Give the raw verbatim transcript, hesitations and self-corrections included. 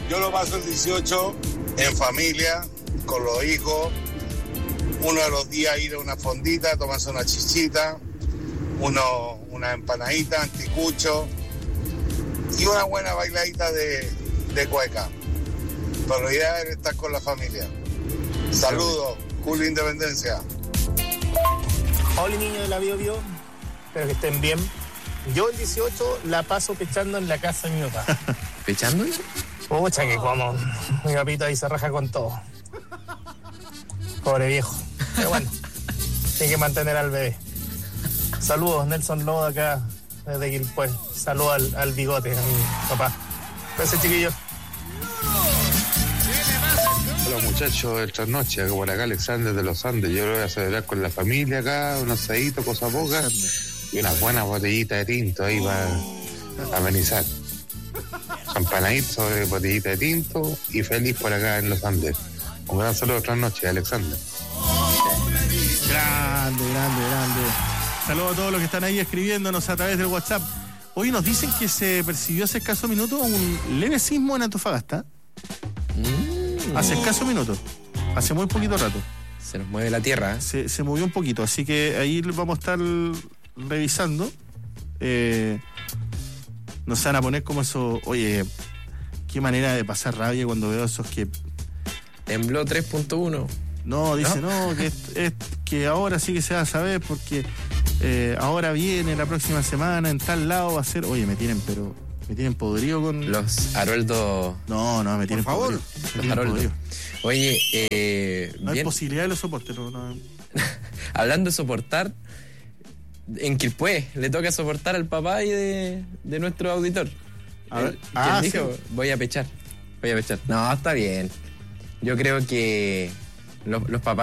Yo lo paso el dieciocho en familia, con los hijos. Uno de los días ir a una fondita, tomarse una chichita, uno, una empanadita, anticucho y una buena bailadita de, de cueca. Pero la idea es estar con la familia. Saludos, Julio Independencia. Hola niños de la Bio Bio, espero que estén bien. Yo el dieciocho la paso pechando en la casa de mi papá. ¿Pechando? Pucha que como mi papito ahí se raja con todo. Pobre viejo. Pero bueno, tiene que mantener al bebé. Saludos, Nelson Lobo acá desde Quilpué. Saludos al, al bigote, a mi papá. Gracias, chiquillos. Hola muchachos del trasnoche, acá por acá Alexander de los Andes. Yo lo voy a celebrar con la familia acá, unos asaditos, cosas pocas y unas buenas botellitas de tinto ahí para amenizar. Campanadito sobre botellita de tinto y feliz por acá en los Andes. Un gran saludo de trasnoche, Alexander. Grande, grande, grande. Saludos a todos los que están ahí escribiéndonos a través del WhatsApp. Hoy nos dicen que se percibió hace escaso minuto un leve sismo en Antofagasta. Mm. Hace escaso minuto. Hace muy poquito rato. Se nos mueve la tierra. ¿eh? Se, se movió un poquito, así que ahí vamos a estar revisando. Eh, nos van a poner como eso. Oye, qué manera de pasar rabia cuando veo esos que... Tembló tres punto uno. No, dice, no, no que, es, es, que ahora sí que se va a saber porque eh, ahora viene la próxima semana en tal lado va a ser... Oye, me tienen, pero... Me tienen podrido con... Los Haroldo... No, no, me tienen Por favor. podrido. Me tienen Haroldo. podrido. Oye, eh... No bien. hay posibilidad de los soportes, no, no. Hablando de soportar, en Quilpué le toca soportar al papá y de, de nuestro auditor. A ver. Él, Ah, ¿quién dijo? sí. Voy a pechar. Voy a pechar. No, está bien. Yo creo que los, los papás